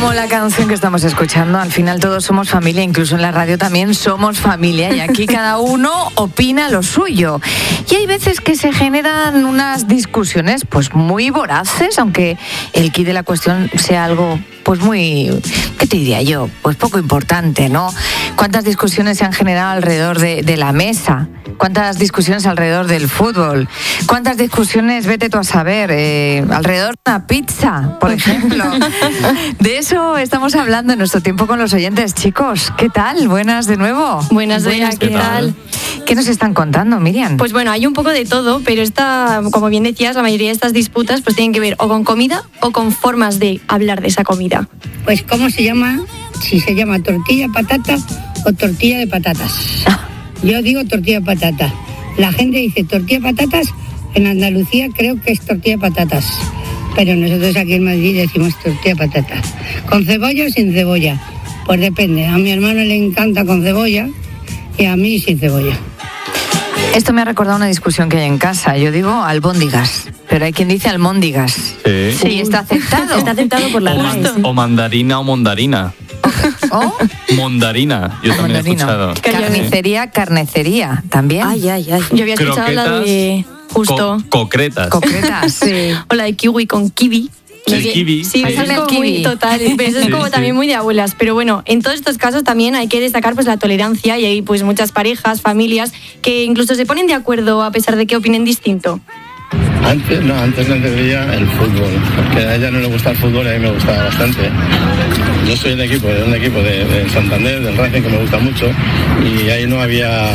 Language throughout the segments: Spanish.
Como la canción que estamos escuchando, al final todos somos familia, incluso en la radio también somos familia y aquí cada uno opina lo suyo. Y hay veces que se generan unas discusiones pues muy voraces, aunque el quid de la cuestión sea algo pues muy, ¿qué te diría yo? Pues poco importante, ¿no? ¿Cuántas discusiones se han generado alrededor de la mesa? ¿Cuántas discusiones alrededor del fútbol? ¿Cuántas discusiones, vete tú a saber, alrededor de una pizza, por ejemplo? De eso estamos hablando en nuestro tiempo con los oyentes. Chicos, ¿qué tal? Buenas de nuevo. Buenas, ¿qué tal? ¿Qué nos están contando, Miriam? Pues bueno, hay un poco de todo, pero como bien decías, la mayoría de estas disputas pues tienen que ver o con comida o con formas de hablar de esa comida. Pues ¿cómo se llama? Si se llama tortilla patata o tortilla de patatas. Yo digo tortilla de patata. La gente dice tortilla de patatas. En Andalucía creo que es tortilla de patatas. Pero nosotros aquí en Madrid decimos tortilla de patatas. ¿Con cebolla o sin cebolla? Pues depende. A mi hermano le encanta con cebolla y a mí sin cebolla. Esto me ha recordado una discusión que hay en casa. Yo digo albóndigas, pero hay quien dice almóndigas. Sí, está aceptado. Está aceptado por la RAE. O mandarina o mondarina. ¿O? Mondarina, yo también he escuchado. Carnicería, carnecería, también. Ay. Yo había escuchado Croquetas, la de justo. Concretas. Concretas, sí. O la de kiwi con kiwi. El kiwi. Sí, eso es el como kiwi. muy total, pero eso es como también muy de abuelas. Pero bueno, en todos estos casos también hay que destacar pues la tolerancia y hay pues muchas parejas, familias que incluso se ponen de acuerdo a pesar de que opinen distinto. Antes no entendía el fútbol, porque a ella no le gusta el fútbol y a mí me gustaba bastante. Yo soy de un equipo de Santander, del Racing, que me gusta mucho, y ahí no había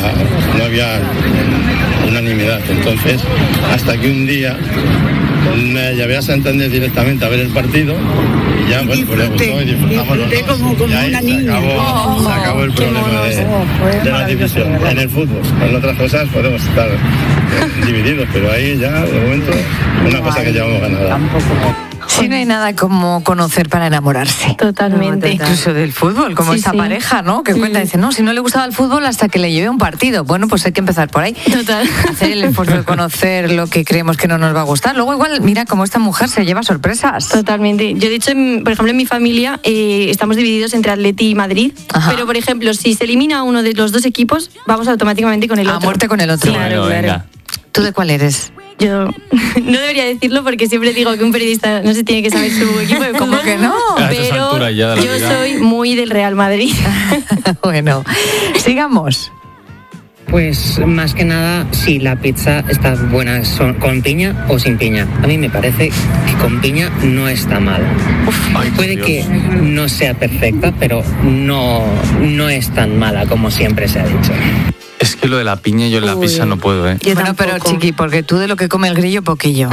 unanimidad. Entonces, hasta que un día me llevé a Santander directamente a ver el partido y ya, bueno, pues le gustó y disfrutamos los dos. Como Y ahí una niña. se acabó el problema de la división. En el fútbol, en otras cosas podemos estar divididos, pero ahí ya, de momento, una cosa que llevamos ganada. Sí, no hay nada como conocer para enamorarse. Totalmente. Incluso del fútbol, como Sí, esa sí. pareja, ¿no? Que cuenta, dice, no, si no le gustaba el fútbol hasta que le llevé un partido. Bueno, pues hay que empezar por ahí. Total. Hacer el esfuerzo de conocer lo que creemos que no nos va a gustar. Luego igual, mira cómo esta mujer se lleva sorpresas. Totalmente. Yo, de hecho, por ejemplo, en mi familia estamos divididos entre Atleti y Madrid. Ajá. Pero, por ejemplo, si se elimina uno de los dos equipos, vamos automáticamente con el otro. A muerte con el otro. Bueno, venga. ¿Tú de cuál eres? Yo no debería decirlo porque siempre digo que un periodista no se tiene que saber su equipo de fútbol. ¿Cómo que no? A estas Pero alturas ya de la yo vida. soy muy del Real Madrid. Bueno, sigamos. Pues más que nada, si la pizza está buena con piña o sin piña. A mí me parece que con piña no está mal. Ay, por Puede Dios. que no sea perfecta, pero no es tan mala como siempre se ha dicho. Es que lo de la piña yo en la pizza no puedo, ¿eh? Yo Bueno, pero tampoco. chiqui, porque tú de lo que come el grillo, poquillo.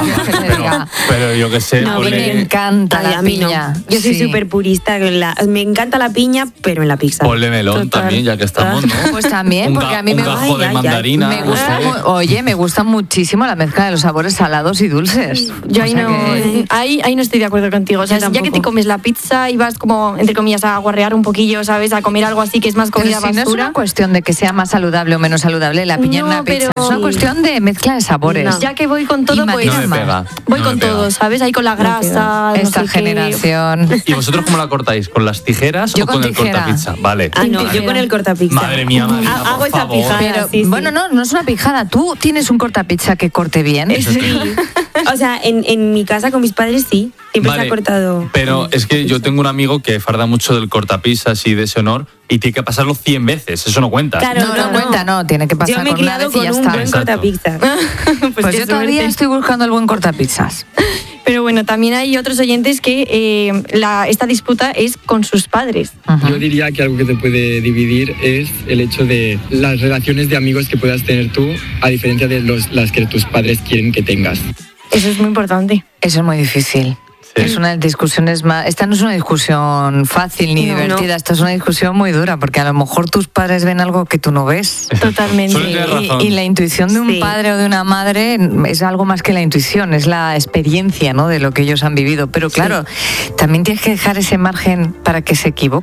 Pero yo qué sé, No, A mí me ponle, encanta Ay, la a mí no. piña. Yo soy Sí. súper purista. Me encanta la piña, pero en la pizza. ponle melón Total. también, ya que estamos, ¿no? Pues también, porque a mí me un gajo de Ay, mandarina. Me gusta, no sé. oye, me gusta muchísimo la mezcla de los sabores salados y dulces. Yo O ahí sea no, que- ahí no estoy de acuerdo contigo. O sea, Yo ya que te tampoco. comes la pizza y vas como, entre comillas, a guarrear un poquillo, ¿sabes? A comer algo así que es más Pero comida si no es basura. una cuestión de que sea más saludable o menos saludable la piña en No, una pizza, pero- es una cuestión de mezcla de sabores. No. Ya que voy con todo, Y pues No me pega. voy no con me pega. todo, ¿sabes? Ahí con la grasa, no Esta sé qué. generación. ¿Y vosotros cómo la cortáis? ¿Con las tijeras Yo o con con el tijera. cortapizza? Vale. Ah, no, yo con el cortapizza. Madre mía, Marina, por Hago esa favor. pijada. Pero, sí, sí. bueno, no es una pijada. Tú tienes un cortapizza que corte bien. Sí. O sea, en mi casa con mis padres sí. Siempre se Vale, ha cortado. Pero es que yo tengo un amigo que farda mucho del cortapizzas y de ese honor y tiene que pasarlo 100 veces, eso no cuenta. Claro, No cuenta, no, tiene que pasar Yo me he con una criado vez y con ya un está. buen Exacto. cortapizza. Pues qué yo todavía suerte. estoy buscando el buen cortapizzas. Pero bueno, también hay otros oyentes que esta disputa es con sus padres. Yo diría que algo que te puede dividir es el hecho de las relaciones de amigos que puedas tener tú, a diferencia de las que tus padres quieren que tengas. Eso es muy importante. Eso es muy difícil. Sí. Es una de las discusiones más... Esta no es una discusión fácil ni No, divertida, no. esta es una discusión muy dura, porque a lo mejor tus padres ven algo que tú no ves. Totalmente. Suele tener razón. Y la intuición de un Sí. padre o de una madre es algo más que la intuición, es la experiencia, ¿no?, de lo que ellos han vivido. Pero claro, también tienes que dejar ese margen para que se equivoquen.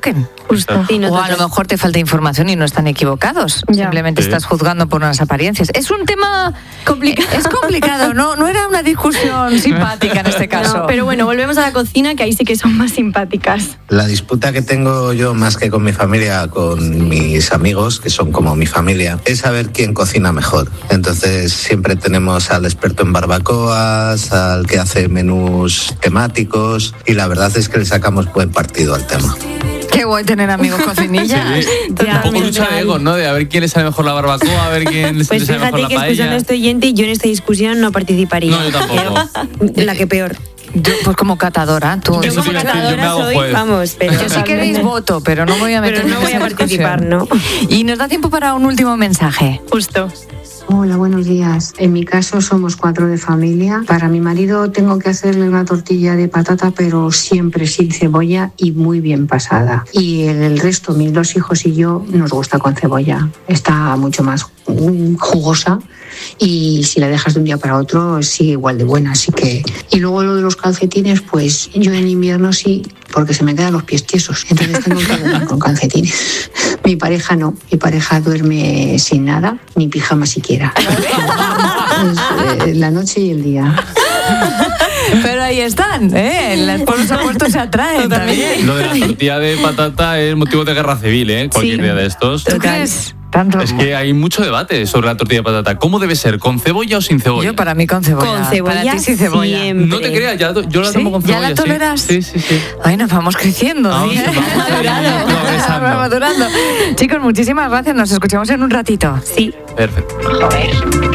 Justo. Sí, no, O a total. lo mejor te falta información y no están equivocados. Ya. Simplemente Sí. estás juzgando por unas apariencias. Es un tema complicado. Es complicado, no era una discusión simpática en este caso. No, pero bueno, volvemos a la cocina, que ahí sí que son más simpáticas. La disputa que tengo yo, más que con mi familia, con mis amigos, que son como mi familia, es saber quién cocina mejor. Entonces siempre tenemos al experto en barbacoas, al que hace menús temáticos, y la verdad es que le sacamos buen partido al tema. Qué guay tener amigos cocinillas. Sí. Un poco lucha de egos, ¿no? De a ver quién le sale mejor la barbacoa, a ver quién le Pues sale mejor fíjate la que escuchando paella. a este oyente, yo en esta discusión no participaría. No, yo tampoco. La que peor. Yo, pues como catadora, tú. Eso Yo te como iba a decir, yo me catadora hago soy, juez. vamos, pero... Yo si queréis voto, pero no voy a meter Pero no voy a participar, ¿no? Y nos da tiempo para un último mensaje. Justo. Hola, buenos días. En mi caso somos 4 de familia. Para mi marido tengo que hacerle una tortilla de patata, pero siempre sin cebolla y muy bien pasada. Y el resto, mis 2 hijos y yo, nos gusta con cebolla. Está mucho más jugosa y si la dejas de un día para otro sigue igual de buena. Así que... Y luego lo de los calcetines, pues yo en invierno sí, porque se me quedan los pies tiesos. Entonces tengo que dormir con calcetines. Mi pareja no. Mi pareja duerme sin nada, ni pijama siquiera. Es, la noche y el día. Pero ahí están, ¿eh? Por los opuestos se atraen también. Lo de la tortilla de patata es motivo de guerra civil, ¿eh? Cualquier Sí. día de estos. ¿Tú crees? Tanto. Es que hay mucho debate sobre la tortilla de patata. ¿Cómo debe ser? ¿Con cebolla o sin cebolla? Yo para mí con cebolla. Con cebolla Para ti sin cebolla. siempre. No te creas, yo la ¿Sí? tomo con ¿Ya cebolla. la toleras? Sí, sí, sí. Ay, nos vamos creciendo. Vamos, ¿sí? vamos progresando. Vamos madurando. Chicos, muchísimas gracias. Nos escuchamos en un ratito. Sí. Perfecto. Joder.